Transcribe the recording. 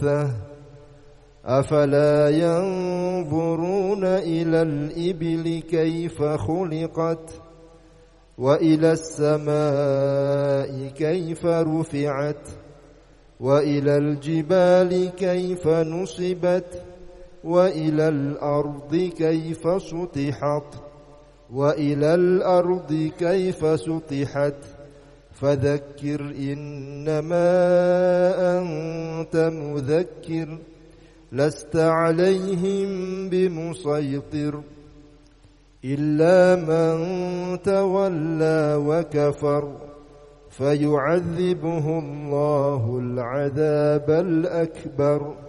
أفلا ينظرون إلى الإبل كيف خلقت وإلى السماء كيف رفعت وإلى الجبال كيف نصبت وإلى الأرض كيف سطحت وإلى الأرض كيف سطحت فذكر إنما أنت مذكر لست عليهم بمسيطر إلا من تولى وكفر فيعذبه الله العذاب الأكبر